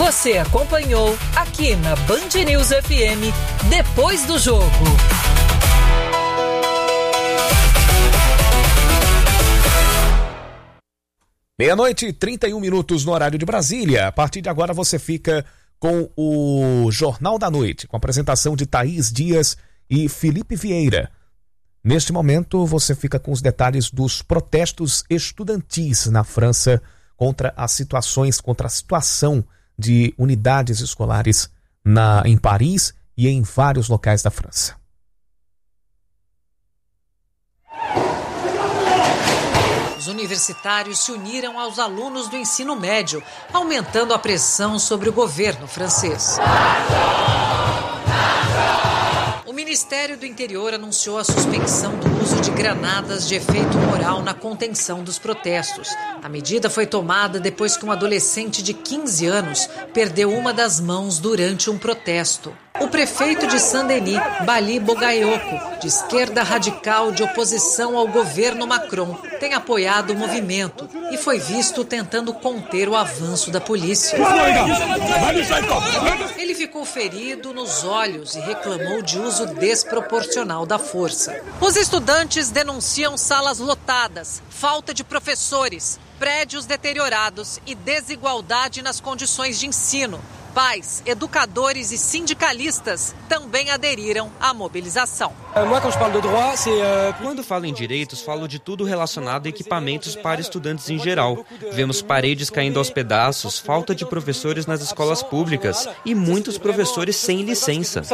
Você acompanhou aqui na Band News FM, Depois do Jogo. Meia-noite e 31 minutos no horário de Brasília. A partir de agora você fica com o Jornal da Noite, com a apresentação de Thaís Dias e Felipe Vieira. Neste momento você fica com os detalhes dos protestos estudantis na França contra a situação de unidades escolares em Paris e em vários locais da França. Os universitários se uniram aos alunos do ensino médio, aumentando a pressão sobre o governo francês. O Ministério do Interior anunciou a suspensão do uso de granadas de efeito moral na contenção dos protestos. A medida foi tomada depois que um adolescente de 15 anos perdeu uma das mãos durante um protesto. O prefeito de Saint-Denis, Bali Bogayoko, de esquerda radical de oposição ao governo Macron, tem apoiado o movimento e foi visto tentando conter o avanço da polícia. Ele ficou ferido nos olhos e reclamou de uso desproporcional da força. Os estudantes denunciam salas lotadas, falta de professores, prédios deteriorados e desigualdade nas condições de ensino. Pais, educadores e sindicalistas também aderiram à mobilização. Quando falo em direitos, falo de tudo relacionado a equipamentos para estudantes em geral. Vemos paredes caindo aos pedaços, falta de professores nas escolas públicas e muitos professores sem licença.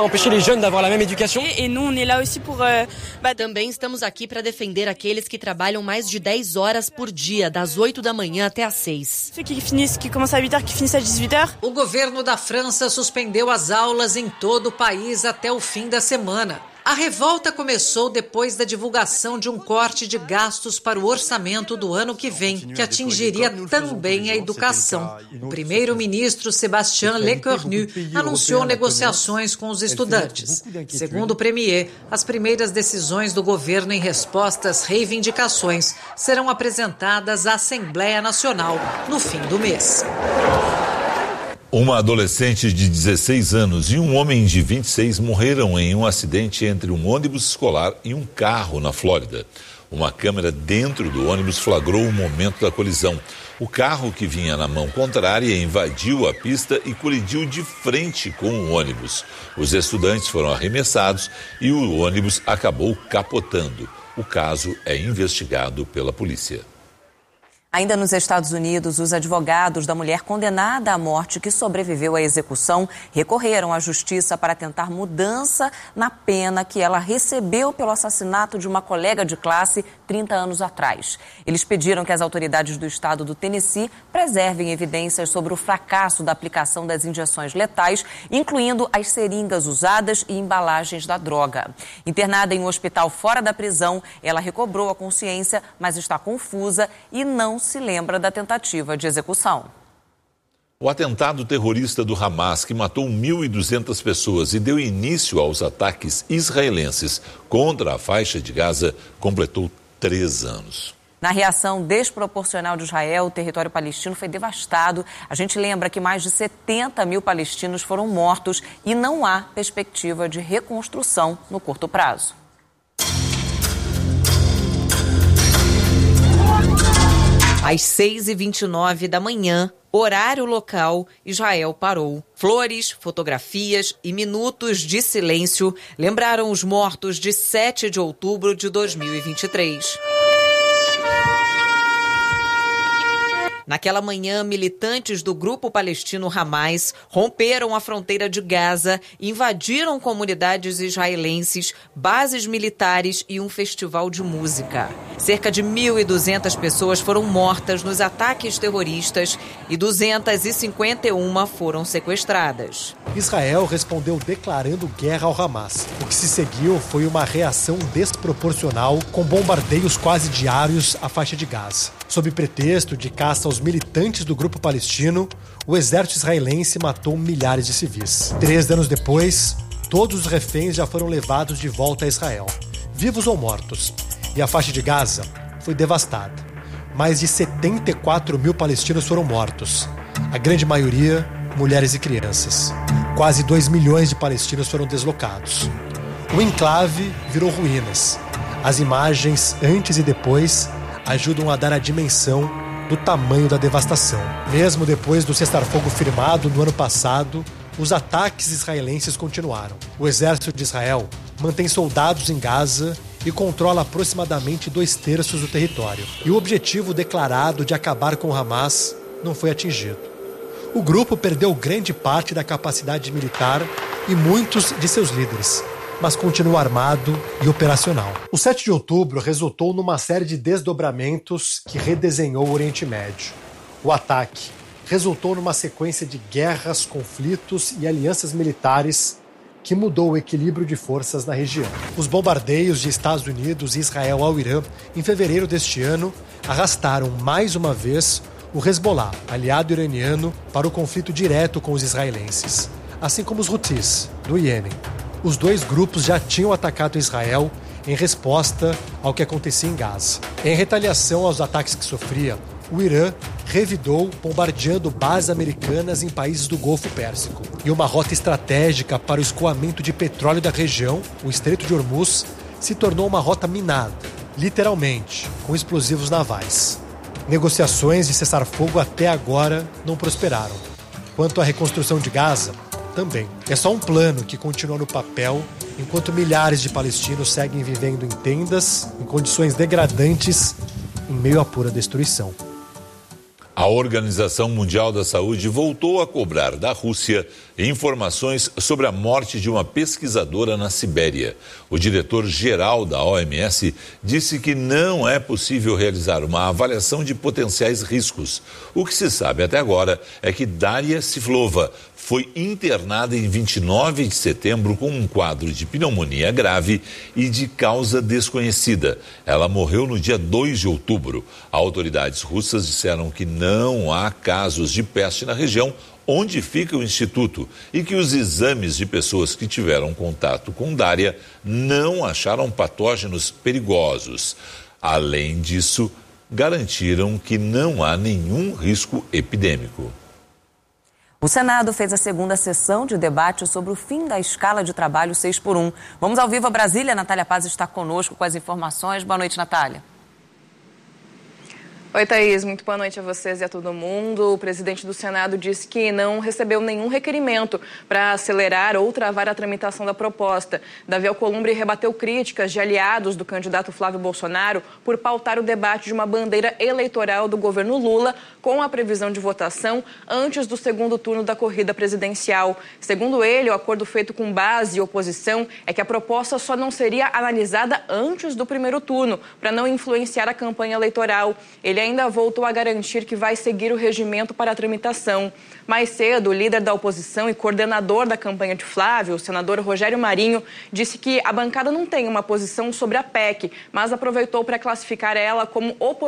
Também estamos aqui para defender aqueles que trabalham mais de 10 horas por dia, das 8 da manhã até às 6. O governo da França suspendeu as aulas em todo o país até o fim da semana. A revolta começou depois da divulgação de um corte de gastos para o orçamento do ano que vem, que atingiria também a educação. O primeiro-ministro Sébastien Lecornu anunciou negociações com os estudantes. Segundo o premier, as primeiras decisões do governo em resposta às reivindicações serão apresentadas à Assembleia Nacional no fim do mês. Uma adolescente de 16 anos e um homem de 26 morreram em um acidente entre um ônibus escolar e um carro na Flórida. Uma câmera dentro do ônibus flagrou o momento da colisão. O carro, que vinha na mão contrária, invadiu a pista e colidiu de frente com o ônibus. Os estudantes foram arremessados e o ônibus acabou capotando. O caso é investigado pela polícia. Ainda nos Estados Unidos, os advogados da mulher condenada à morte que sobreviveu à execução recorreram à justiça para tentar mudança na pena que ela recebeu pelo assassinato de uma colega de classe 30 anos atrás. Eles pediram que as autoridades do estado do Tennessee preservem evidências sobre o fracasso da aplicação das injeções letais, incluindo as seringas usadas e embalagens da droga. Internada em um hospital fora da prisão, ela recobrou a consciência, mas está confusa e não se lembra da tentativa de execução. O atentado terrorista do Hamas, que matou 1.200 pessoas e deu início aos ataques israelenses contra a faixa de Gaza, completou 3 anos. Na reação desproporcional de Israel, o território palestino foi devastado. A gente lembra que mais de 70 mil palestinos foram mortos e não há perspectiva de reconstrução no curto prazo. Às 6h29 da manhã, horário local, Israel parou. Flores, fotografias e minutos de silêncio lembraram os mortos de 7 de outubro de 2023. Naquela manhã, militantes do grupo palestino Hamas romperam a fronteira de Gaza, invadiram comunidades israelenses, bases militares e um festival de música. Cerca de 1.200 pessoas foram mortas nos ataques terroristas e 251 foram sequestradas. Israel respondeu declarando guerra ao Hamas. O que se seguiu foi uma reação desproporcional com bombardeios quase diários à faixa de Gaza. Sob pretexto de caça aos militantes do grupo palestino, o exército israelense matou milhares de civis. 3 anos depois, todos os reféns já foram levados de volta a Israel, vivos ou mortos. E a faixa de Gaza foi devastada. Mais de 74 mil palestinos foram mortos, a grande maioria mulheres e crianças. Quase 2 milhões de palestinos foram deslocados. O enclave virou ruínas. As imagens antes e depois ajudam a dar a dimensão do tamanho da devastação. Mesmo depois do cessar-fogo firmado no ano passado, os ataques israelenses continuaram. O exército de Israel mantém soldados em Gaza e controla aproximadamente 2/3 do território. E o objetivo declarado de acabar com o Hamas não foi atingido. O grupo perdeu grande parte da capacidade militar e muitos de seus líderes, mas continua armado e operacional. O 7 de outubro resultou numa série de desdobramentos que redesenhou o Oriente Médio. O ataque resultou numa sequência de guerras, conflitos e alianças militares que mudou o equilíbrio de forças na região. Os bombardeios de Estados Unidos e Israel ao Irã em fevereiro deste ano arrastaram mais uma vez o Hezbollah, aliado iraniano, para o conflito direto com os israelenses, assim como os Houthis, do Iêmen. Os dois grupos já tinham atacado Israel em resposta ao que acontecia em Gaza. Em retaliação aos ataques que sofria, o Irã revidou bombardeando bases americanas em países do Golfo Pérsico. E uma rota estratégica para o escoamento de petróleo da região, o Estreito de Hormuz, se tornou uma rota minada, literalmente, com explosivos navais. Negociações de cessar-fogo até agora não prosperaram. Quanto à reconstrução de Gaza, também. É só um plano que continua no papel, enquanto milhares de palestinos seguem vivendo em tendas, em condições degradantes, em meio à pura destruição. A Organização Mundial da Saúde voltou a cobrar da Rússia informações sobre a morte de uma pesquisadora na Sibéria. O diretor-geral da OMS disse que não é possível realizar uma avaliação de potenciais riscos. O que se sabe até agora é que Daria Siflova foi internada em 29 de setembro com um quadro de pneumonia grave e de causa desconhecida. Ela morreu no dia 2 de outubro. Autoridades russas disseram que não há casos de peste na região onde fica o instituto e que os exames de pessoas que tiveram contato com Daria não acharam patógenos perigosos. Além disso, garantiram que não há nenhum risco epidêmico. O Senado fez a segunda sessão de debate sobre o fim da escala de trabalho 6x1. Vamos ao vivo a Brasília. Natália Paz está conosco com as informações. Boa noite, Natália. Oi, Thaís. Muito boa noite a vocês e a todo mundo. O presidente do Senado disse que não recebeu nenhum requerimento para acelerar ou travar a tramitação da proposta. Davi Alcolumbre rebateu críticas de aliados do candidato Flávio Bolsonaro por pautar o debate de uma bandeira eleitoral do governo Lula com a previsão de votação antes do segundo turno da corrida presidencial. Segundo ele, o acordo feito com base e oposição é que a proposta só não seria analisada antes do primeiro turno, para não influenciar a campanha eleitoral. Ele ainda voltou a garantir que vai seguir o regimento para a tramitação. Mais cedo, o líder da oposição e coordenador da campanha de Flávio, o senador Rogério Marinho, disse que a bancada não tem uma posição sobre a PEC, mas aproveitou para classificar ela como oposição